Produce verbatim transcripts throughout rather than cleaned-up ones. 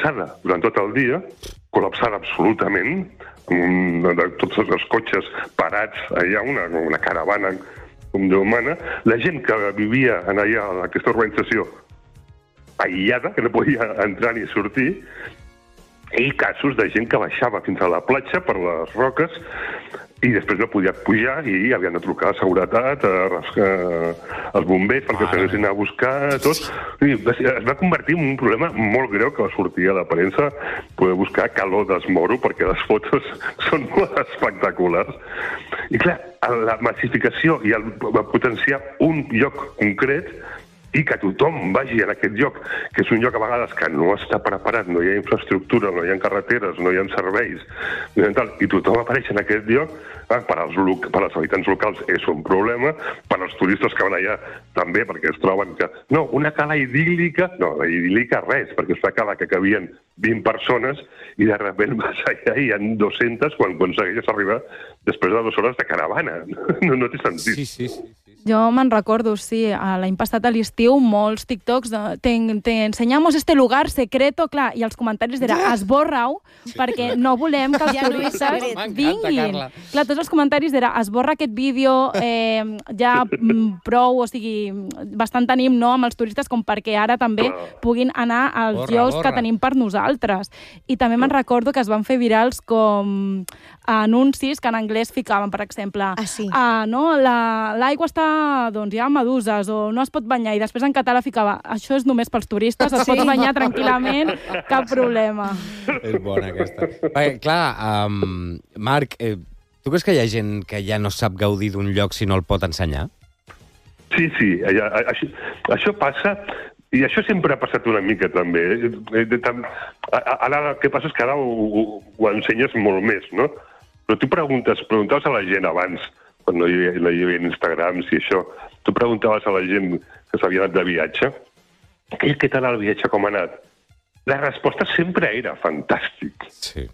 col·lapsada durant tot el dia, col·lapsada absolutament, amb tots els cotxes parats allà, una, una caravana com Déu mana. La gent que vivia en allà, en aquesta urbanització, aïllada, que no podia entrar ni sortir, i casos de gent que baixava fins a la platja per les roques i després no podia pujar i havien de trucar a seguretat, als bombers perquè s'anessin a buscar tot. Es va convertir en un problema molt greu que va sortir a la premsa, poder buscar calor d'esmoro perquè les fotos són molt espectaculars. I clar, la massificació i el potenciar un lloc concret i que tothom vagi en aquest lloc, que és un lloc a vegades que no està preparat, no hi ha infraestructura, no hi ha carreteres, no hi ha serveis, i tothom apareix en aquest lloc, per als, per als habitants locals és un problema, per als turistes que van allà també, perquè es troben que... No, una cala idíl·lica... No, la idíl·lica res, perquè és una cala que cabien vint persones i de sobte vas allà i hi ha dos-centes quan aconsegueixes arribar després de dues hores de caravana. No, no té sentit. Sí, sí, sí. Jo me'n recordo, sí, l'any passat a l'estiu, molts TikToks de te, te ensenyamos este lugar secreto, clar, i els comentaris era esborra-ho, perquè no volem que els Ja no és turistes secret. vinguin. Clar, tots els comentaris era esborra aquest vídeo, eh, ja mm, prou, o sigui, bastant tenim no, amb els turistes com perquè ara també puguin anar als Borra, llocs borra. que tenim per nosaltres. I també me'n recordo que es van fer virals com anuncis que en anglès ficaven, per exemple, Ah, sí. ah, no, la- l'aigua està, doncs hi ha meduses, o no es pot banyar, i després en català ficava, això és només pels turistes, es Sí. pot banyar tranquil·lament, cap problema. És bona aquesta. Perquè, clar, um, Marc, eh, tu creus que hi ha gent que ja no sap gaudir d'un lloc si no el pot ensenyar? Sí, sí, allà, això, això passa, i això sempre ha passat una mica també. Eh, de tant- a- a- Ara el que passa és que ara ho, ho, ho ensenyes molt més, no? Però tu preguntes, preguntaves a la gent abans, quan no hi havia, no hi havia Instagrams i això, tu preguntaves a la gent que s'havia anat de viatge, què, què tal el viatge, com ha anat? La resposta sempre era fantàstic. Sí.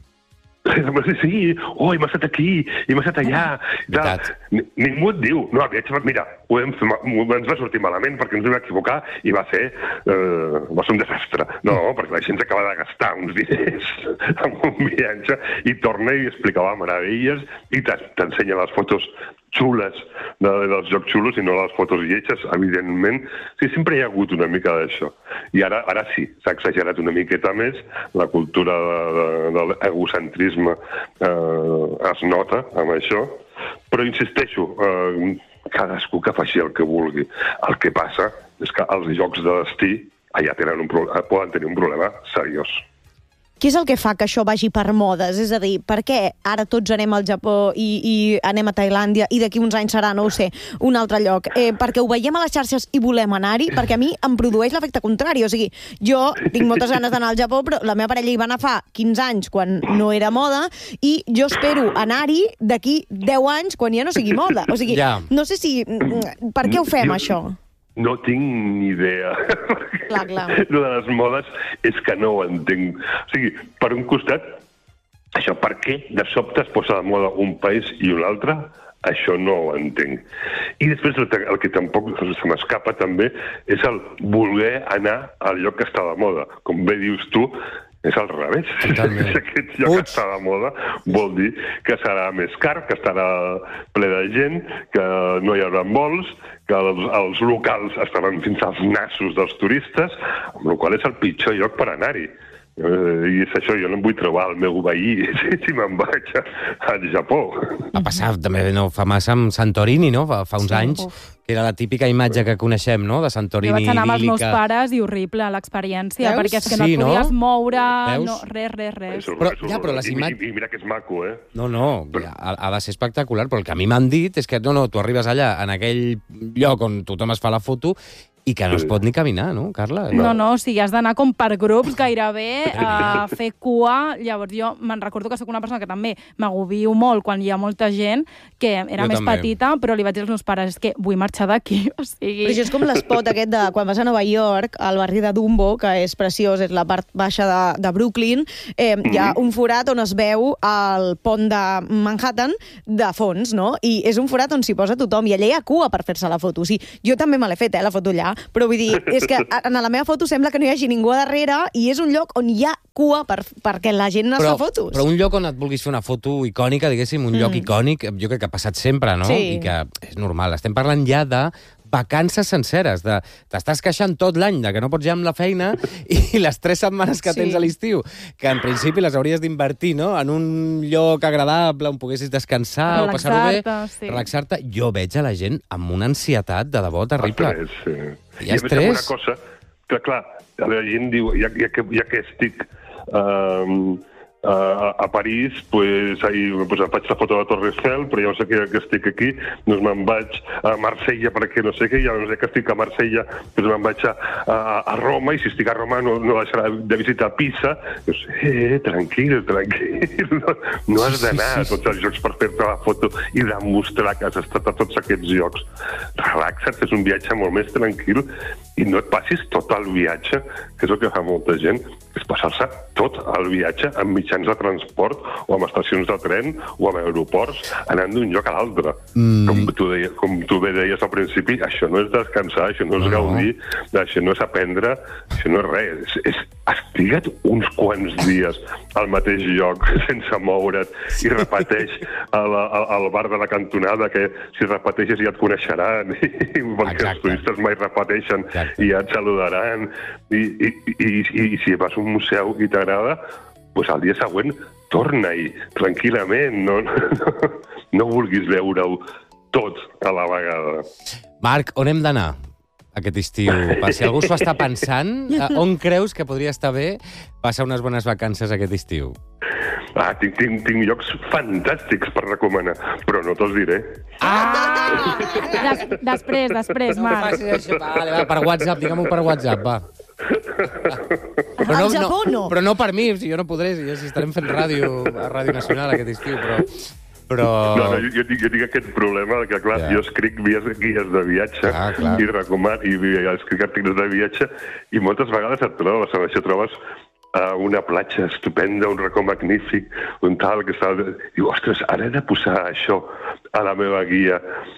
Sí, oh, hem estat aquí, hem estat allà. Veritat. Ni- Ningú et diu, no, el viatge, mira, ho hem, fet ma- ens va sortir malament perquè ens vam equivocar i va ser, eh, va ser un desastre. No, perquè la gent s'acaba de gastar uns diners en un viatge i torna i explicava meravelles i t'en- t'ensenya les fotos xules de, dels jocs xulos i no les fotos lletges, evidentment. Sí, sempre hi ha hagut una mica d'això. I ara ara sí, s'ha exagerat una miqueta més, la cultura de, de, de l'egocentrisme eh, es nota amb això, però insisteixo, eh, cadascú que faci el que vulgui. El que passa és que els jocs de destí allà tenen un pro- poden tenir un problema seriós. Què és el que fa que això vagi per modes? És a dir, per què ara tots anem al Japó i, i anem a Tailàndia i d'aquí uns anys serà, no ho sé, un altre lloc? Eh, perquè ho veiem a les xarxes i volem anar-hi? Perquè a mi em produeix l'efecte contrari. O sigui, jo tinc moltes ganes d'anar al Japó, però la meva parella hi va anar fa quinze anys quan no era moda i jo espero anar-hi d'aquí deu anys quan ja no sigui moda. O sigui, Ja. no sé si... Per què ho fem, Jo- això? No tinc ni idea. Clar, clar. Lo de les modes és que no ho entenc. O sigui, per un costat, això, per què de sobte es posa de moda un país i un altre? Això no ho entenc. I després el, el que tampoc se m'escapa també és el voler anar al lloc que està de moda. Com bé dius tu, és al revés. Totalment. Si aquest lloc Puig. està de moda vol dir que serà més car, que estarà ple de gent, que no hi haurà vols, que els, els locals estaran fins als nassos dels turistes, amb la qual cosa és el pitjor lloc per anar-hi. Eh, I és això, jo no em vull trobar el meu veí si, si me'n vaig a, al Japó. Va passar també no fa massa amb Santorini, no? Fa, fa uns Sí, anys, uf. que era la típica imatge que coneixem, no?, de Jo Santorini vaig anar amb els meus idíl·lica. pares i horrible l'experiència, Veus? perquè és que no Sí, et no? podies moure, Veus? no, res, res, res. És Però- horrorós, ja, però les I- imatges- I, i mira que és maco, eh? No, no, ha, ha de ser espectacular, però el que a mi m'han dit és que no, no, tu arribes allà, en aquell lloc on tothom es fa la foto, i que no es Sí. pot ni caminar, no, Carla? No, no, o sigui, has d'anar com per grups gairebé a fer cua. Llavors jo me'n recordo que sóc una persona que també m'agobio molt quan hi ha molta gent, que era Jo més també. petita, però li vaig dir als meus pares, és que vull marxar d'aquí, o sigui... Però això és com l'espot aquest de quan vas a Nova York, al barri de Dumbo, que és preciós, és la part baixa de, de Brooklyn, eh, hi ha un forat on es veu el pont de Manhattan de fons, no? I és un forat on s'hi posa tothom, i allà hi ha cua per fer-se la foto. O sigui, jo també me l'he fet, eh, la foto allà, però vull dir, és que en la meva foto sembla que no hi hagi ningú a darrere i és un lloc on hi ha cua per, perquè la gent es però, fa fotos. Però un lloc on et vulguis fer una foto icònica, diguéssim, un mm. lloc icònic, jo crec que ha passat sempre, no? Sí. I que és normal. Estem parlant ja de vacances senceres, de t'estàs queixant tot l'any de que no pots ja amb la feina i les tres setmanes que Sí. tens a l'estiu, que en principi les hauries d'invertir, no?, en un lloc agradable on poguessis descansar o passar-ho bé, Relaxar-te, sí. relaxar-te. Jo veig a la gent amb una ansietat de debò terrible. Estrès, sí. Hi ha I a més, estrès. una cosa que, clar, la gent diu, ja, ja, que, ja que estic uh, a, a París, pues, ahí, pues, em faig la foto de la Torre Eiffel, però ja no sé que, que estic aquí, doncs me'n vaig a Marsella perquè no sé què, ja no sé que estic a Marsella, doncs me'n vaig a, a, a Roma, i si estic a Roma no, no deixarà de visitar Pisa. Doncs, eh, tranquil, tranquil, no, no has d'anar a tots els llocs per fer-te la foto i demostrar que has estat a tots aquests llocs. Relaxa't, és un viatge molt més tranquil i no et passis tot el viatge, que és el que fa molta gent, és passar-se tot el viatge amb mitjans de transport o amb estacions de tren o amb aeroports, anant d'un lloc a l'altre. Mm. Com, tu deia, com tu bé deies al principi, això no és descansar, això no és No. gaudir, això no és aprendre, això no és res. És, és estigua't uns quants dies al mateix lloc sense moure't i repeteix al, al, al bar de la cantonada que si repeteixes ja et coneixeran i, perquè Exacte. els turistes mai repeteixen. Exacte. I ja et saludaran. I, i, i, i, i si vas a un museu i t'agrada, pues al dia següent torna-hi tranquil·lament. No, no, no vulguis veure-ho tot a la vegada. Marc, on hem d'anar aquest estiu? Per si algú s'ho està pensant, on creus que podria estar bé passar unes bones vacances aquest estiu? Ah, tinc, tinc, tinc llocs fantàstics per recomanar, però no te'ls diré. Ah! Des, després, després, No Marc. facis això. Vale, va, per WhatsApp, digue'm-ho per WhatsApp, va. Al Japó no. Però no per mi, si jo no podré, si, si estarem fent ràdio a Ràdio Nacional aquest estiu, però... però... No, no, jo, jo, tinc, jo tinc aquest problema que, clar, Ja. jo escric guies, guies de viatge Ah, clar. i recoman, i, i escric articles de viatge i moltes vegades et trobes, amb això trobes uh, una platja estupenda, un racó magnífic, un tal, que està... Diu, ostres, ara he de posar això a la meva guia,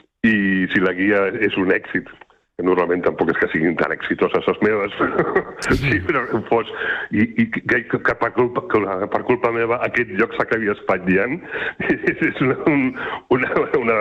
i si la guia és un èxit, que normalment tampoc és que siguin tan exitoses les meves, però sí, però fos... I, i que, que, que, per culpa, que per culpa meva aquest lloc s'acabi espatllant, és una, un, una, una,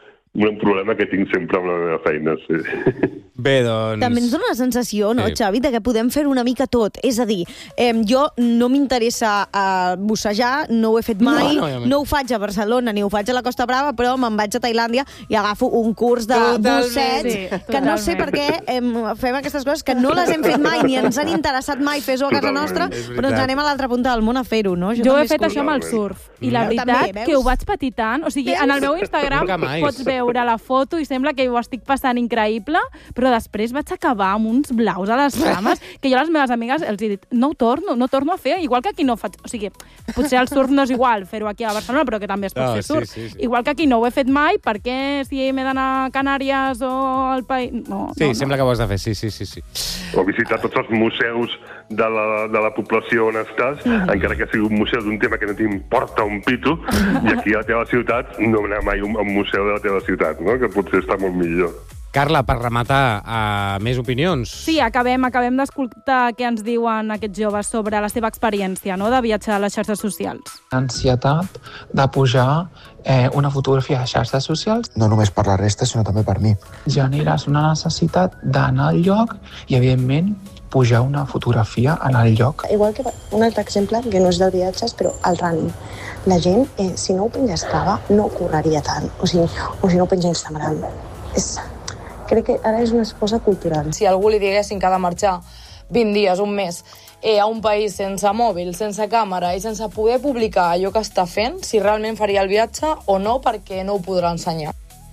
un problema que tinc sempre amb la meva feina, sí. Bé, doncs... També ens dona la sensació, no, Sí. Xavi, de que podem fer una mica tot. És a dir, eh, jo no m'interessa uh, bussejar, no ho he fet mai, No, no, no, no, ja no ho faig a Barcelona ni ho faig a la Costa Brava, però me'n vaig a Tailàndia i agafo un curs de Totalment. bussets, Sí, que no sé per què eh, fem aquestes coses, que no les hem fet mai, ni ens han interessat mai fer-ho a casa Totalment, nostra, és però ens veritat. anem a l'altra punta del món a fer-ho, no? Jo ho he també és fet això amb el curiós. surf. I la Mm. veritat També, veus? que ho vaig patir tant. O sigui, Veus? en el meu Instagram Nunca mai. pots veure la foto i sembla que ho estic passant increïble, però després vaig acabar amb uns blaus a les cames que jo a les meves amigues els he dit no ho torno, no torno a fer, igual que aquí no faig... O sigui, potser el surf no és igual fer-ho aquí a Barcelona, però que també es pot No, fer sí, surf. sí, sí. Igual que aquí no ho he fet mai, perquè si m'he d'anar a Canàries o al país... No, Sí, no, sembla que ho has de fer, sí, sí, sí. sí. O visitar tots els museus de la, de la població on estàs, mm. encara que sigui un museu d'un tema que no t'importa un pito, i aquí a la teva ciutat no anar mai a un museu de la teva ciutat, no? Que potser està molt millor. Carla, per rematar, uh, més opinions? Sí, acabem, acabem d'escoltar què ens diuen aquests joves sobre la seva experiència, no?, de viatjar a les xarxes socials. Ansietat de pujar eh, una fotografia a xarxes socials. No només per la resta, sinó també per mi. Generes una necessitat d'anar al lloc i, evidentment, pujar una fotografia en el lloc. Igual que un altre exemple, que no és de viatges, però el running. La gent, eh, si no ho penja Strava, no correria tant. O sigui, o si no ho penja Instagram. És... Crec que ara és una cosa cultural. Si a algú li diguessin que ha de marxar vint dies, un mes, eh, a un país sense mòbil, sense càmera i sense poder publicar allò que està fent, si realment faria el viatge o no, perquè no ho podrà ensenyar.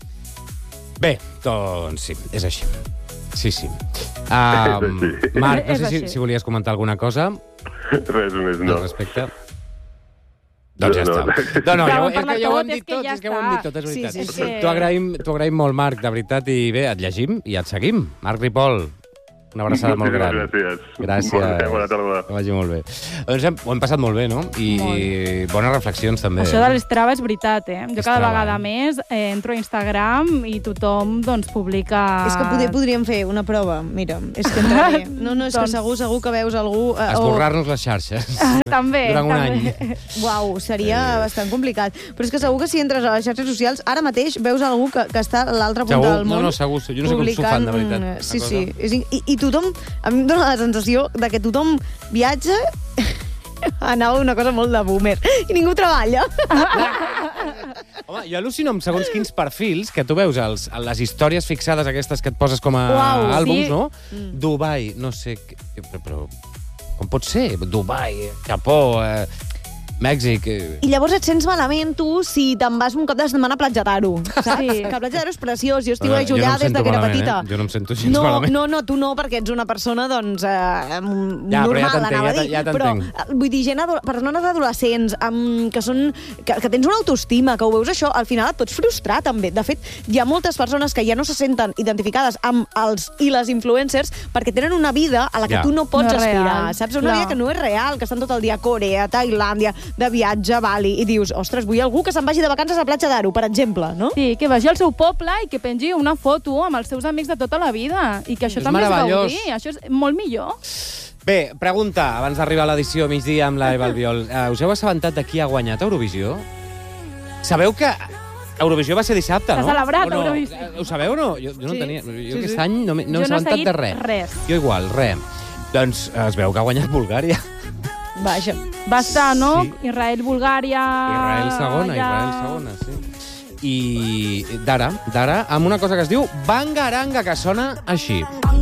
Bé, doncs sí, és així. Sí, sí. Um, Marc, no És sé si, així. si volies comentar alguna cosa Res més, al no. respecte. Doncs ja No, està. no. No, no, Ja ja, ho ho- hem és que parlat ja ho tot, hem dit és que tot, ja és que ho hem està. dit tot, és Sí, veritat. sí, sí. T'ho agraïm, t'ho agraïm molt, Marc, de veritat, i bé, et llegim i et seguim. Marc Ripoll. Una abraçada molt gran. Gràcies. Gràcies. Bona, bona tarda. Que vagi molt bé. Doncs hem, ho hem passat molt bé, no? I, i bones reflexions, també. Això de l'Strava és veritat, eh? Jo cada Strava, vegada eh? més eh, entro a Instagram i tothom, doncs, publica... És que poder podríem fer una prova. Mira, és que entraré. No, no, és que Doncs- segur, segur que veus algú... Eh, Esborrar-nos les xarxes. També, Durant un també. any. Uau, seria bastant complicat. Però és que segur que si entres a les xarxes socials, ara mateix veus algú que, que està a l'altra punta Segur? del món. No, no, segur. Jo no sé com s'ho fan, de veritat. mm, Sí, Una sí. cosa. És, i, I tothom... A mi em dóna la sensació de que tothom viatja anava una cosa molt de boomer. I ningú treballa. Home, jo al·lucino amb segons quins perfils que tu veus els, les històries fixades aquestes que et poses com a Uau, àlbums, sí. no? Mm. Dubai, no sé... què- Però, però com pot ser? Dubai, Japó, eh, Mèxic... Eh. I llavors et sents malament, tu, si te'n vas un cap de setmana a Platja d'Aro, saps? Sí. Que Platja d'Aro és preciós. Jo estic Bueno, a jo no Jullà em des sento de que era malament, petita. eh? Jo no em sento gens no, malament. No, no, tu no, perquè ets una persona, doncs, eh, mm, Ja, però ja normal, t'entenc, anava a ja dir. t- ja però, t'entenc. eh, vull dir, gent ado persones adolescents um, que, són, que, que tens una autoestima, que ho veus això, al final et pots frustrar, també. De fet, hi ha moltes persones que ja no se senten identificades amb els i les influencers perquè tenen una vida a la que Ja. tu no pots No és aspirar, real. saps? Una Clar. vida que no és real, que estan tot el dia a Corea, a Tailàndia, de viatge a Bali, i dius, ostres, vull algú que se'n vagi de vacances a Platja d'Aro, per exemple, no? Sí, que vagi al seu poble i que pengi una foto amb els seus amics de tota la vida. I que això És també meravellós. és gaudir. Això és molt millor. Bé, pregunta, abans d'arribar a l'edició migdia amb l'Eva Albiol. Uh, us heu assabentat de qui ha guanyat Eurovisió? Sabeu que Eurovisió va ser dissabte, S'ha no? celebrat O no? Eurovisió. Eh, Ho sabeu o no? Jo, jo no Sí. tenia... Jo Sí, aquest sí. any no, m'he- no Jo m'he no he assabentat seguit de res. res. Jo igual, res. Doncs es veu que ha guanyat Bulgària. Vaja. Va estar, no? Sí. Israel, Bulgària... Israel segona, ja... Israel segona, sí. I d'ara, d'ara, amb una cosa que es diu Bangaranga, que sona així.